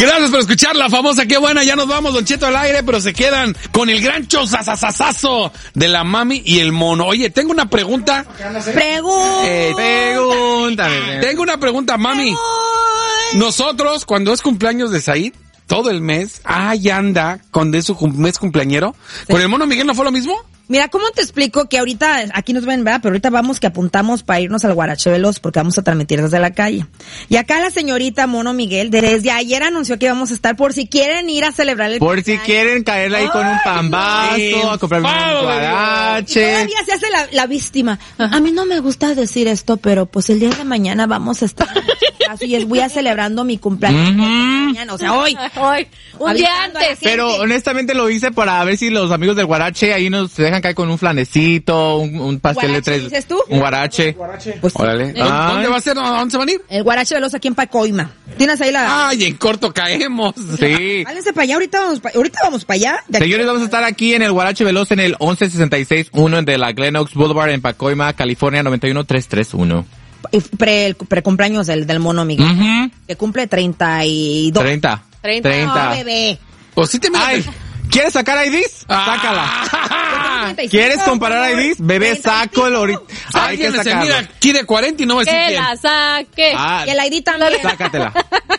Gracias por escuchar la famosa Qué Buena. Ya nos vamos, Don Cheto, al aire, pero se quedan con el gran chozazazazo de la mami y el mono. Oye, tengo una pregunta. Pregúntame. Tengo una pregunta, mami. Nosotros, cuando es cumpleaños de Said, todo el mes, ya anda con su mes cumpleañero. ¿Con el mono Miguel no fue lo mismo? Mira, ¿cómo te explico que ahorita, aquí nos ven, ¿verdad? Pero ahorita vamos que apuntamos para irnos al Guarache Veloz porque vamos a transmitir desde la calle. Y acá la señorita Mono Miguel desde ayer anunció que íbamos a estar por si quieren ir a celebrar el Por cumpleaños. si quieren caerle ahí con un pambazo, a comprarme un guarache. Todavía se hace la víctima. A mí no me gusta decir esto, pero pues el día de mañana vamos a estar y voy a celebrando mi cumpleaños. Mañana, o sea, hoy. Un día antes. Pero honestamente lo hice para ver si los amigos del guarache ahí nos dejan caer con un flanecito, un pastel de 3. ¿Dices tú? Un guarache. Pues, Órale. ¿Dónde va a ser? ¿A dónde se van a ir? el Guarache Veloz aquí en Pacoima. ¿Tienes ahí la...? Ay, en corto caemos. Sí. Válense para allá, ahorita vamos para allá. De aquí- Señores, vamos a estar aquí en el Guarache Veloz en el 11661 de la Glen Oaks Boulevard en Pacoima, California, 91331. el pre-cumpleaños del Mono Miguel. Ujú. Que cumple 32. 30. No, bebé. Pues sí te miras. Ay, ¿quieres sacar IDs? Sácala. ¿Quieres comparar IDs? Bebé, saco el ahorita. Hay que Alguien se sacarlo. mira aquí de 40 y no va a decir Que quién. la saque. Ah, Y el ID también. sácatela.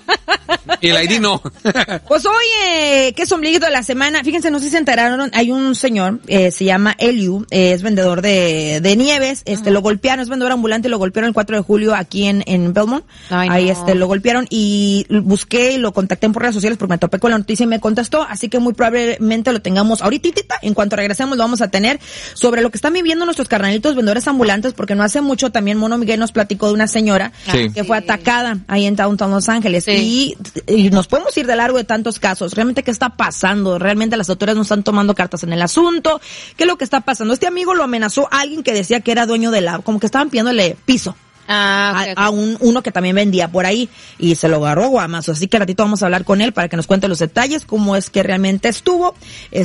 Y el ID no. Pues hoy, que es ombliguito de la semana, fíjense, no sé si se enteraron, hay un señor, se llama Eliu, es vendedor de nieves, lo golpearon, es vendedor ambulante, lo golpearon el 4 de julio aquí en Belmont. Ay, Ahí no. lo golpearon y busqué y lo contacté por redes sociales porque me topé con la noticia y me contestó, así que muy probablemente lo tengamos ahorita, en cuanto regresemos lo vamos a tener sobre lo que están viviendo nuestros carnalitos vendedores ambulantes, porque no hace mucho también Mono Miguel nos platicó de una señora Sí. que fue atacada ahí en Downtown Los Ángeles Sí. y nos podemos ir de largo de tantos casos. Realmente, ¿qué está pasando? Realmente las autoridades no están tomando cartas en el asunto. ¿Qué es lo que está pasando? Este amigo lo amenazó a alguien que decía que era dueño de como que estaban pidiéndole piso. A uno que también vendía por ahí y se lo agarró guamazo, así que ratito vamos a hablar con él para que nos cuente los detalles, cómo es que realmente estuvo,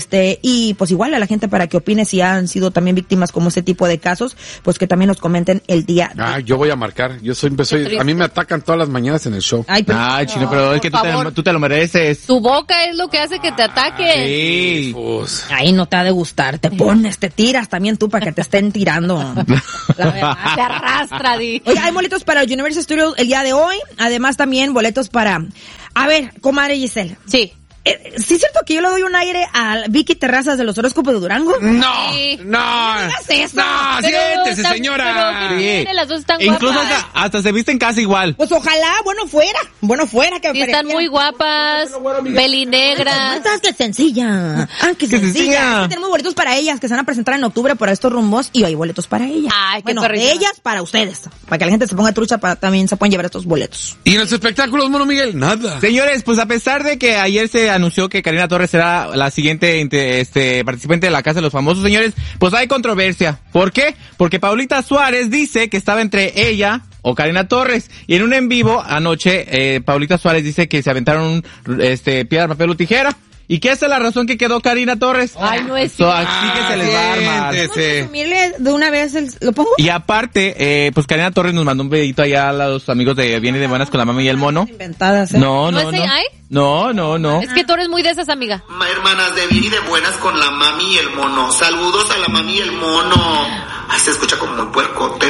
y pues igual a la gente para que opine si han sido también víctimas como ese tipo de casos, pues que también nos comenten el día de... Yo voy a marcar. Yo soy, a mí me atacan todas las mañanas en el show. Ay, pero... Ay, chino, pero es que tú te lo mereces. Tu boca es lo que hace que te ataquen. Sí. Pues, Ay, no te ha de gustar, te pones, te tiras también tú para que te estén tirando. La verdad. Te arrastra, di. Oye, hay boletos para Universal Studios el día de hoy. Además, también boletos para... A ver, comadre Giselle. Sí. ¿Sí es cierto que yo le doy un aire a Vicky Terrazas de los horóscopos de Durango? no, Sí. no. digas eso. No, siéntese, señora. pero Sí. las dos están Incluso guapas. hasta se visten casi igual. Pues ojalá, bueno fuera que Sí, están muy guapas, pelinegras. ¿Sabes qué sencilla? Qué sencilla. Tenemos boletos para ellas que se van a presentar en octubre por estos rumbos y hay boletos para ellas. Ay, qué bueno, perrito. de ellas para ustedes, para que la gente se ponga trucha, para también se puedan llevar estos boletos. ¿Y en los espectáculos, Mono Miguel? Nada. Señores, pues a pesar de que ayer se anunció que Karina Torres será la siguiente participante de la Casa de los Famosos, señores, pues hay controversia. ¿Por qué? Porque Paulita Suárez dice que estaba entre ella o Karina Torres. Y en un en vivo anoche, Paulita Suárez dice que se aventaron piedra, papel o tijera. ¿Y qué es la razón que quedó Karina Torres? Ay, no es So, así que se les va a armar. siéntese. ¿Vamos a asumirle de una vez lo pongo? Y aparte, pues Karina Torres nos mandó un videito allá a los amigos de Viene de Buenas con la mami y el mono. Inventadas, ¿eh? No. ¿No es ahí? No. Es que tú eres muy de esas, amiga. Hermanas de bien y de buenas con la mami y el mono. Saludos a la mami y el mono. Ay, se escucha como muy puercote.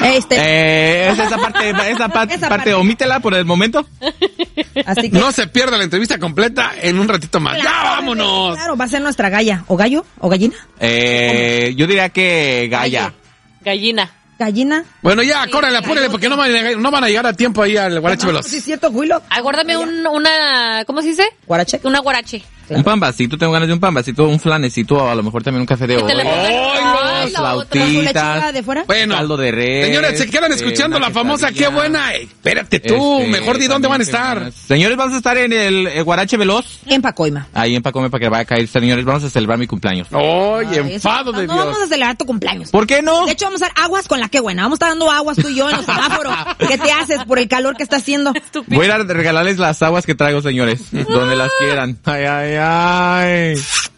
Esa parte, omítela por el momento. Así que... No se pierda la entrevista completa en un ratito más. Claro, ¡Ya vámonos! Claro, va a ser nuestra galla. ¿O gallo? ¿O gallina? Yo diría que Gaya. Gallina. ¿Gallina? Bueno, ya, córrele, apúrele, porque no van a llegar a tiempo ahí al Guarache Veloz. Sí, es cierto, Huilo. Aguárdame una, ¿cómo se dice? ¿Guarache? Una guarache. Un pambacito, tengo ganas de un pambacito, un flanecito, o a lo mejor también un café de Que te le olla. pongan- ¡Ay, Ay, no! la otra. ¿Con su Flautitas. lechuga de fuera? Bueno, Caldo de res. señores, se quedan escuchando una la famosa quesadilla. Qué Buena. Espérate tú, mejor di dónde van a estar. Señores, vamos a estar en el Guarache Veloz. En Pacoima. Ahí en Pacome para que vaya a caer. Señores, vamos a celebrar mi cumpleaños. Oye, Ay, enfado eso- de no Dios. vamos a celebrar tu cumpleaños. ¿Por qué no? De hecho, vamos a dar aguas con la Qué Buena. Vamos a estar dando aguas tú y yo en los semáforos. ¿Qué te haces por el calor que está haciendo? Voy a ir a regalarles las aguas que traigo, señores. Donde las quieran. Ay.